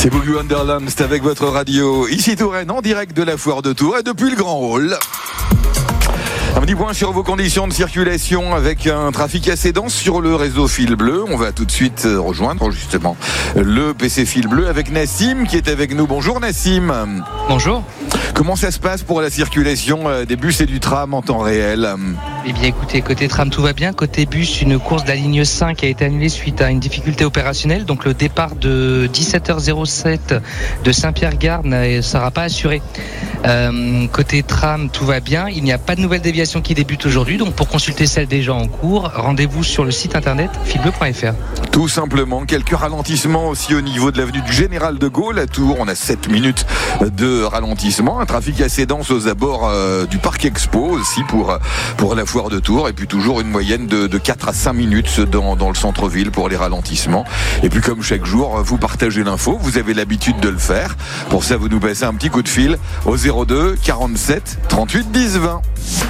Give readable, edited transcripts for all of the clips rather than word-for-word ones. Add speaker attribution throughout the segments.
Speaker 1: C'est Boogie Wonderland, c'est avec votre radio. Ici Touraine, en direct de la foire de Tours et depuis le Grand Hall. Un petit point sur vos conditions de circulation avec un trafic assez dense sur le réseau Fil Bleu. On va tout de suite rejoindre justement le PC Fil Bleu avec Nassim qui est avec nous. Bonjour Nassim.
Speaker 2: Bonjour.
Speaker 1: Comment ça se passe pour la circulation des bus et du tram en temps réel ?
Speaker 2: Eh bien écoutez, côté tram tout va bien. Côté bus, une course de la ligne 5 a été annulée suite à une difficulté opérationnelle. Donc le départ de 17h07 de Saint-Pierre-Gare ne sera pas assuré. Côté tram tout va bien. Il n'y a pas de nouvelles déviations qui débutent aujourd'hui. Donc pour consulter celles déjà en cours, rendez-vous sur le site internet filbleu.fr.
Speaker 1: Tout simplement, quelques ralentissements aussi au niveau de l'avenue du Général de Gaulle à Tours. On a 7 minutes de ralentissement. Un trafic assez dense aux abords du Parc Expo aussi pour la foire de Tours. Et puis toujours une moyenne de 4 à 5 minutes dans le centre-ville pour les ralentissements. Et puis comme chaque jour, vous partagez l'info. Vous avez l'habitude de le faire. Pour ça, vous nous passez un petit coup de fil au 02 47 38 10 20.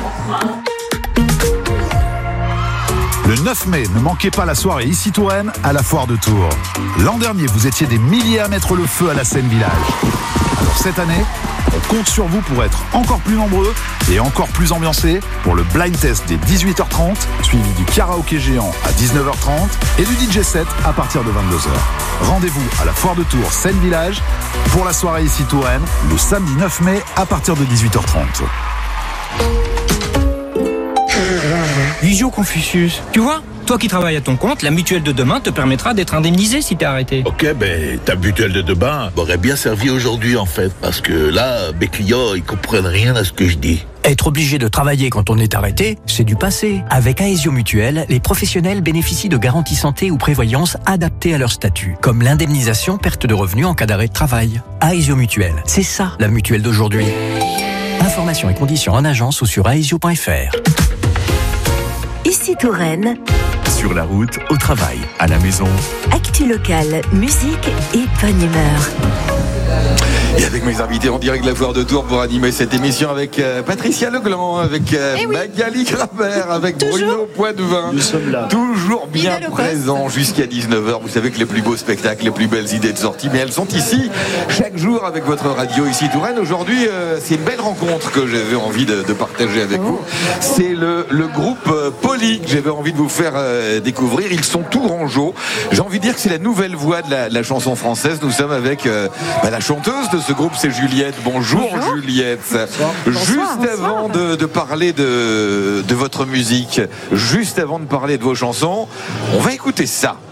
Speaker 3: Le 9 mai, ne manquez pas la soirée ici Touraine à la foire de Tours. L'an dernier, vous étiez des milliers à mettre le feu à la scène village. Alors cette année, on compte sur vous pour être encore plus nombreux et encore plus ambiancés pour le blind test dès 18h30, suivi du karaoké géant à 19h30 et du DJ set à partir de 22h. Rendez-vous à la foire de Tours scène village pour la soirée ici Touraine le samedi 9 mai à partir de 18h30.
Speaker 4: Visio Confucius, tu vois, toi qui travailles à ton compte, la mutuelle de demain te permettra d'être indemnisé si t'es arrêté.
Speaker 5: Ok, ta mutuelle de demain m'aurait bien servi aujourd'hui en fait, parce que là, mes clients, ils comprennent rien à ce que je dis.
Speaker 6: Être obligé de travailler quand on est arrêté, c'est du passé. Avec Aesio Mutuelle, les professionnels bénéficient de garanties santé ou prévoyance adaptées à leur statut, comme l'indemnisation perte de revenus en cas d'arrêt de travail. Aesio Mutuelle, c'est ça la mutuelle d'aujourd'hui. Informations et conditions en agence ou sur aesio.fr.
Speaker 7: Ici Touraine.
Speaker 8: Sur la route, au travail, à la maison.
Speaker 7: Actu locale, musique et bonne humeur.
Speaker 1: Et avec mes invités en direct de la foire de Tours pour animer cette émission avec Patricia Legland, avec Magali Grabert, avec Bruno Poitvin.
Speaker 9: Nous sommes là.
Speaker 1: Toujours bien présents jusqu'à 19h. Vous savez que les plus beaux spectacles, les plus belles idées de sortie, mais elles sont ici chaque jour avec votre radio ici Touraine. Aujourd'hui, c'est une belle rencontre que j'avais envie de partager avec vous. C'est le groupe Poly que j'avais envie de vous faire découvrir. Ils sont tourangeaux. J'ai envie de dire que c'est la nouvelle voix de la chanson française. Nous sommes avec la chanteuse de ce groupe, c'est Juliette. Bonjour. Juliette. Juste avant de parler de votre musique, juste avant de parler de vos chansons, on va écouter ça.